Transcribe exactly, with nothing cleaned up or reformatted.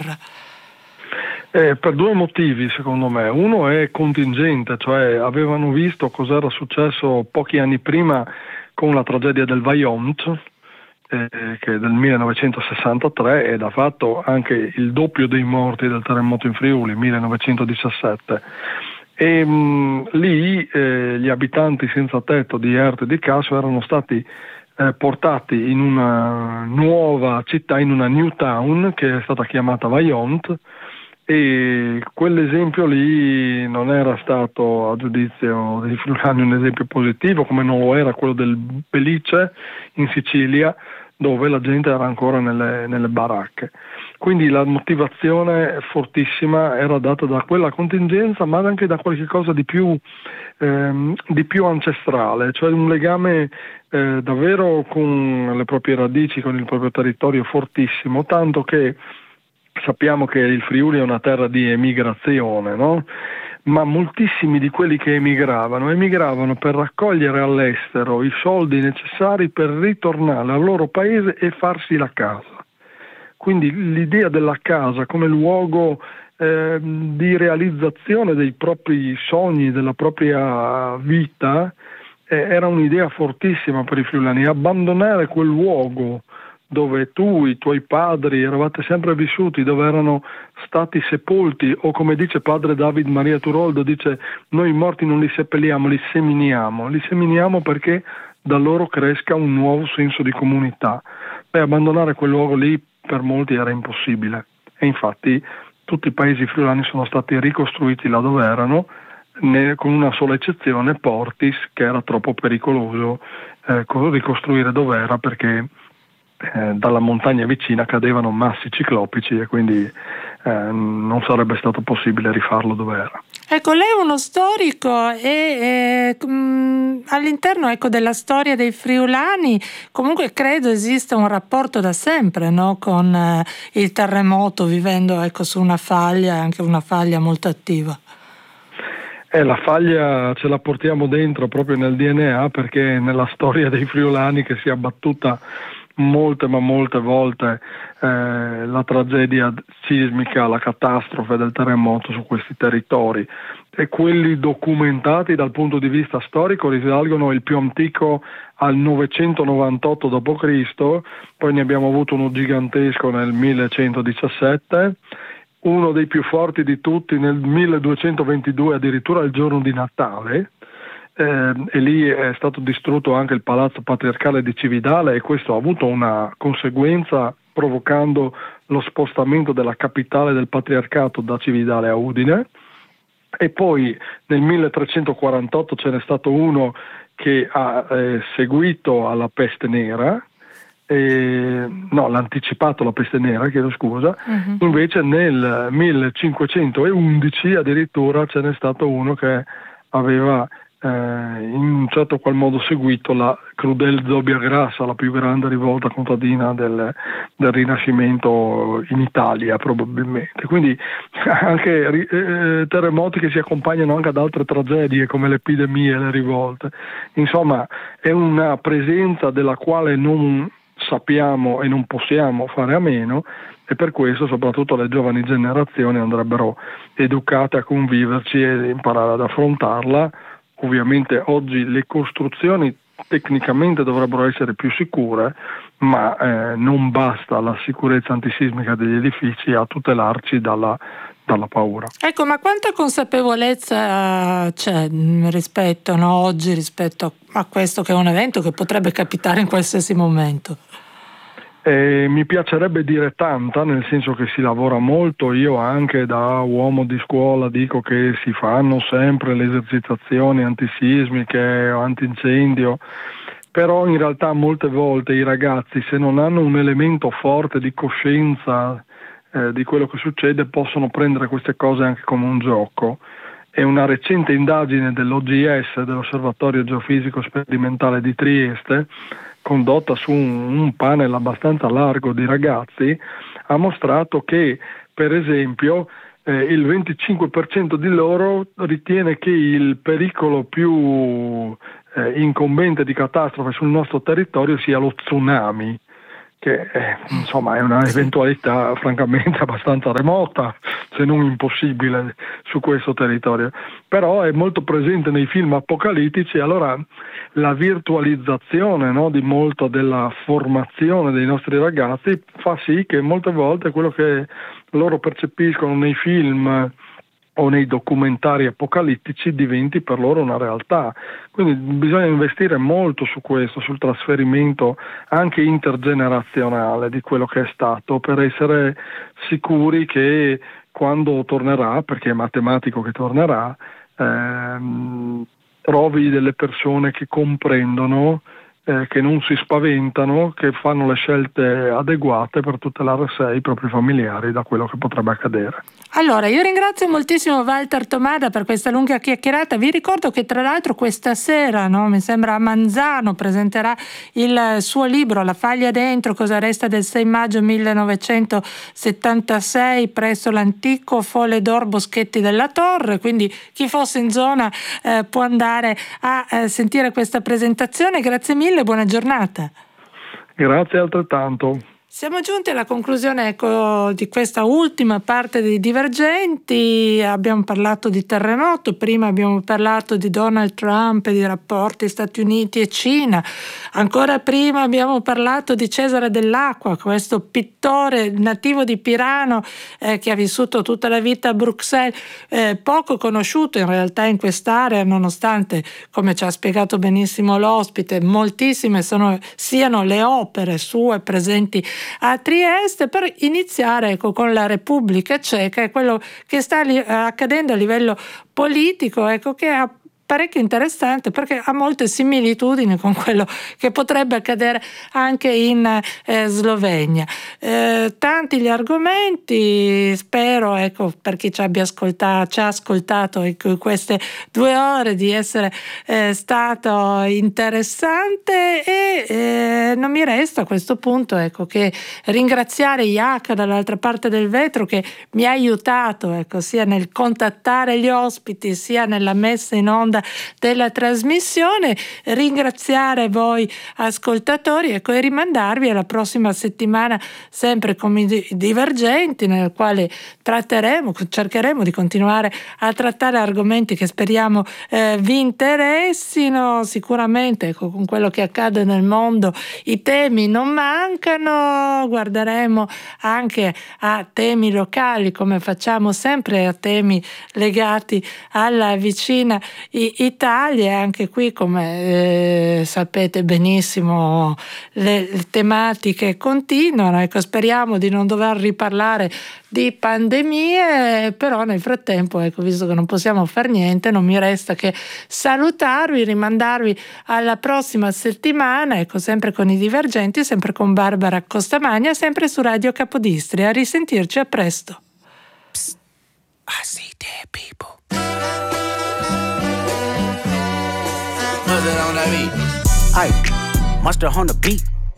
guerra? Eh, per due motivi secondo me. Uno è contingente, cioè avevano visto cos'era successo pochi anni prima con la tragedia del Vajont, eh, che è del millenovecentosessantatré, ed ha fatto anche il doppio dei morti del terremoto in Friuli, millenovecentodiciassette. E mh, lì eh, gli abitanti senza tetto di Erta e di Casso erano stati eh, portati in una nuova città, in una new town che è stata chiamata Vajont, e quell'esempio lì non era stato, a giudizio dei friulani, un esempio positivo, come non lo era quello del Belice in Sicilia, dove la gente era ancora nelle, nelle baracche. Quindi la motivazione fortissima era data da quella contingenza, ma anche da qualche cosa di più, ehm, di più ancestrale, cioè un legame eh, davvero con le proprie radici, con il proprio territorio fortissimo, tanto che sappiamo che il Friuli è una terra di emigrazione, no? Ma moltissimi di quelli che emigravano, emigravano per raccogliere all'estero i soldi necessari per ritornare al loro paese e farsi la casa. Quindi l'idea della casa come luogo eh, di realizzazione dei propri sogni, della propria vita, eh, era un'idea fortissima per i friulani. Abbandonare quel luogo dove tu, i tuoi padri eravate sempre vissuti, dove erano stati sepolti, o come dice padre David Maria Turoldo, dice: noi i morti non li seppelliamo, li seminiamo, li seminiamo perché da loro cresca un nuovo senso di comunità. Beh, abbandonare quel luogo lì per molti era impossibile, e infatti tutti i paesi friulani sono stati ricostruiti là dove erano, né, con una sola eccezione, Portis, che era troppo pericoloso eh, ricostruire dove era, perché Eh, dalla montagna vicina cadevano massi ciclopici e quindi eh, non sarebbe stato possibile rifarlo dove era. Ecco, lei è uno storico e eh, mh, all'interno ecco, della storia dei friulani comunque credo esista un rapporto da sempre, no? Con eh, il terremoto, vivendo ecco, su una faglia, anche una faglia molto attiva. Eh, la faglia ce la portiamo dentro proprio nel D N A, perché nella storia dei friulani che si è abbattuta molte ma molte volte eh, la tragedia sismica, la catastrofe del terremoto su questi territori, e quelli documentati dal punto di vista storico risalgono il più antico al novecentonovantotto dopo Cristo, poi ne abbiamo avuto uno gigantesco nel millecentodiciassette, uno dei più forti di tutti nel milleduecentoventidue, addirittura il giorno di Natale. Eh, e lì è stato distrutto anche il palazzo patriarcale di Cividale, e questo ha avuto una conseguenza, provocando lo spostamento della capitale del patriarcato da Cividale a Udine. E poi nel milletrecentoquarantotto ce n'è stato uno che ha eh, seguito alla peste nera, eh, no, l'ha anticipato la peste nera, chiedo scusa. Uh-huh. Invece nel millecinquecentoundici addirittura ce n'è stato uno che aveva Eh, in un certo qual modo seguito la Crudel Zobbia Grassa, la più grande rivolta contadina del, del Rinascimento in Italia probabilmente. Quindi anche eh, terremoti che si accompagnano anche ad altre tragedie come le epidemie e le rivolte. Insomma, è una presenza della quale non sappiamo e non possiamo fare a meno, e per questo soprattutto le giovani generazioni andrebbero educate a conviverci e imparare ad affrontarla. Ovviamente oggi le costruzioni tecnicamente dovrebbero essere più sicure, ma eh, non basta la sicurezza antisismica degli edifici a tutelarci dalla, dalla paura. Ecco, ma quanta consapevolezza c'è rispetto, no, oggi rispetto a questo, che è un evento che potrebbe capitare in qualsiasi momento? Eh, mi piacerebbe dire tanta, nel senso che si lavora molto. Io anche da uomo di scuola dico che si fanno sempre le esercitazioni antisismiche, antincendio, però in realtà molte volte i ragazzi, se non hanno un elemento forte di coscienza eh, di quello che succede, possono prendere queste cose anche come un gioco. E una recente indagine dell'O G S, dell'Osservatorio Geofisico Sperimentale di Trieste, condotta su un, un panel abbastanza largo di ragazzi, ha mostrato che, per esempio, eh, il venticinque per cento di loro ritiene che il pericolo più eh, incombente di catastrofe sul nostro territorio sia lo tsunami. che eh, insomma è una eventualità francamente abbastanza remota, se non impossibile, su questo territorio, però è molto presente nei film apocalittici. Allora la virtualizzazione, no, di molto della formazione dei nostri ragazzi fa sì che molte volte quello che loro percepiscono nei film o nei documentari apocalittici diventi per loro una realtà. Quindi bisogna investire molto su questo, sul trasferimento anche intergenerazionale di quello che è stato, per essere sicuri che quando tornerà, perché è matematico che tornerà, ehm, trovi delle persone che comprendono, eh, che non si spaventano, che fanno le scelte adeguate per tutelare sé e i propri familiari da quello che potrebbe accadere. Allora, io ringrazio moltissimo Walter Tomada per questa lunga chiacchierata. Vi ricordo che tra l'altro questa sera, no, mi sembra a Manzano, presenterà il suo libro La faglia dentro, cosa resta del sei maggio millenovecentosettantasei presso l'antico Fole d'Or Boschetti della Torre, quindi chi fosse in zona eh, può andare a eh, sentire questa presentazione. Grazie mille, buona giornata. Grazie altrettanto. Siamo giunti alla conclusione, ecco, di questa ultima parte dei Divergenti. Abbiamo parlato di terremoto, prima abbiamo parlato di Donald Trump e di rapporti Stati Uniti e Cina, ancora prima abbiamo parlato di Cesare Dell'Acqua, questo pittore nativo di Pirano eh, che ha vissuto tutta la vita a Bruxelles, eh, poco conosciuto in realtà in quest'area, nonostante, come ci ha spiegato benissimo l'ospite, moltissime sono, siano le opere sue presenti a Trieste. Per iniziare, ecco, con la Repubblica Ceca e quello che sta li, accadendo a livello politico, ecco, che ha parecchio interessante perché ha molte similitudini con quello che potrebbe accadere anche in eh, Slovenia. Eh, tanti gli argomenti, spero, ecco, per chi ci abbia ascoltato, ci ha ascoltato ecco, queste due ore, di essere eh, stato interessante, e eh, non mi resta a questo punto, ecco, che ringraziare Iaca dall'altra parte del vetro, che mi ha aiutato, ecco, sia nel contattare gli ospiti sia nella messa in onda della trasmissione. Ringraziare voi ascoltatori, ecco, e rimandarvi alla prossima settimana, sempre con i Divergenti, nel quale tratteremo, cercheremo di continuare a trattare argomenti che speriamo eh, vi interessino. Sicuramente, ecco, con quello che accade nel mondo i temi non mancano, guarderemo anche a temi locali, come facciamo sempre, a temi legati alla vicina Italia. Anche qui, come eh, sapete benissimo, le, le tematiche continuano, ecco, speriamo di non dover riparlare di pandemie, però nel frattempo, ecco, visto che non possiamo fare niente, non mi resta che salutarvi, rimandarvi alla prossima settimana, ecco, sempre con i Divergenti, sempre con Barbara Costamagna, sempre su Radio Capodistria. A risentirci, a presto. Psst, I see dead people. What's that on that beat? Hey, Mustard on the beat.